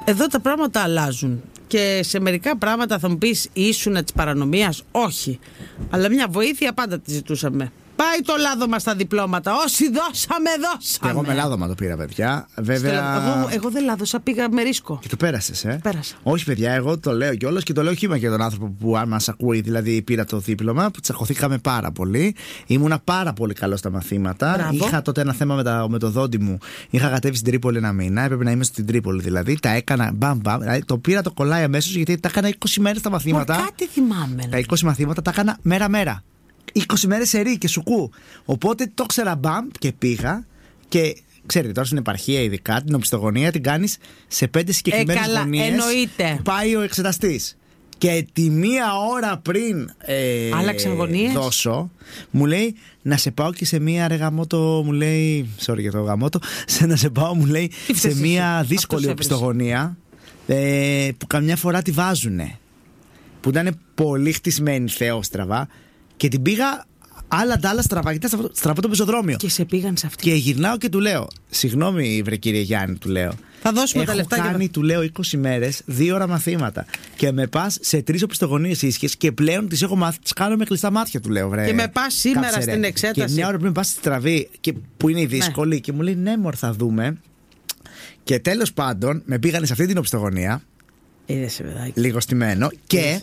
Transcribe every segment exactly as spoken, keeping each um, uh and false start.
Εδώ τα πράγματα αλλάζουν. Και σε μερικά πράγματα θα μου πεις ήσουνα της παρανομίας. Όχι. Αλλά μια βοήθεια πάντα τη ζητούσαμε. Πάει το λάδωμα στα διπλώματα. Όσοι δώσαμε, δώσαμε. Εγώ με λάδωμα το πήρα, παιδιά. Βέβαια. Εγώ, εγώ δεν λάδωσα, πήγα με ρίσκο. Και το πέρασες, ε. Πέρασα. Όχι, παιδιά, εγώ το λέω κιόλας και το λέω χήμα για τον άνθρωπο που, αν μας ακούει, δηλαδή πήρα το δίπλωμα, που τσακωθήκαμε πάρα πολύ. Ήμουνα πάρα πολύ καλό στα μαθήματα. Μπράβο. Είχα τότε ένα θέμα με, τα, με το δόντι μου. Είχα κατέβει στην Τρίπολη ένα μήνα. Έπρεπε να είμαι στην Τρίπολη δηλαδή. Τα έκανα μπαμ μπαμ. Δηλαδή, το πήρα το κολλάει αμέσως γιατί τα έκανα είκοσι μέρες τα μαθήματα. Μα κάτι θυμάμαι. Τα είκοσι μαθήματα τα έκανα μέρα-μέρα. είκοσι μέρες σερί και σουκού. Οπότε το ξέρα μπαμ και πήγα. Και ξέρετε, τώρα στην επαρχία, ειδικά την οπισθογωνία την κάνεις σε πέντε συγκεκριμένες ε, γωνίες. Εννοείται. Πάει ο εξεταστής. Και τη μία ώρα πριν ε, δώσω, μου λέει να σε πάω και σε μία ρε γαμότο, μου λέει. Sorry για το γαμότο. Σε να σε πάω, μου λέει, σε μία δύσκολη οπισθογωνία ε, που καμιά φορά τη βάζουνε. Που ήταν πολύ χτισμένη θεόστραβα. Και την πήγα άλλα τα άλλα στραβά, γιατί στραβό το πεζοδρόμιο. Και σε πήγαν σε αυτή. Και γυρνάω και του λέω: συγγνώμη, βρε κύριε Γιάννη, του λέω. Θα δώσουμε έχω τα λεφτά. Έχω κάνει, και... του λέω, είκοσι μέρες, δύο ώρα μαθήματα. Και με πας σε τρεις οπισθογωνίες ίσχυες και πλέον τις έχω μάθει, τις κάνω με κλειστά μάτια, του λέω, βρε. Και με πας σήμερα κάψε, στην ρε. εξέταση. Και μια ώρα πριν πας στη στραβή, και, που είναι η δύσκολη, ναι. Και μου λέει: ναι, μωρ, θα δούμε. Και τέλος πάντων, με πήγανε σε αυτή την οπισθογωνία. Είδες, παιδάκι. Λίγο στημένο. Και.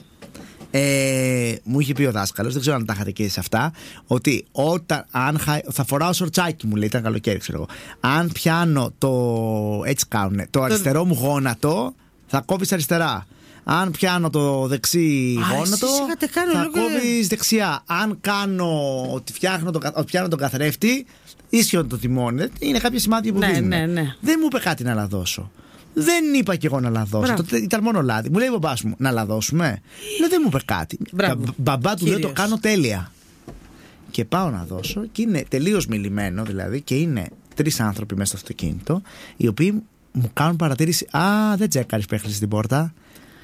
Ε, μου είχε πει ο δάσκαλος, δεν ξέρω αν τα είχατε και σε αυτά, ότι όταν αν, θα φοράω σορτσάκι, μου λέει, ήταν καλοκαίρι, ξέρω εγώ. Αν πιάνω το. Έτσι κάνουνε. Το αριστερό το... μου γόνατο, θα κόβεις αριστερά. Αν πιάνω το δεξί Α, γόνατο, θα κόβεις δεξιά. Αν κάνω ότι, φτιάχνω το, ότι πιάνω τον καθρέφτη, ίσιο το τιμόνι. Είναι κάποια σημάδια που ναι, δίνουν. Ναι, ναι. Δεν μου είπε κάτι να λαδώσω. Δεν είπα κι εγώ να λαδώσω. Τότε ήταν μόνο λάδι. Μου λέει ο μπαμπάς μου να λαδώσουμε. Λέω δεν μου είπε κάτι. Μπα, μπαμπά του λέει το κάνω τέλεια. Και πάω να δώσω και είναι τελείως μιλημένο δηλαδή και είναι τρεις άνθρωποι μέσα στο αυτοκίνητο οι οποίοι μου κάνουν παρατήρηση. Α, δεν τσέκαρες που έκλεισες την πόρτα.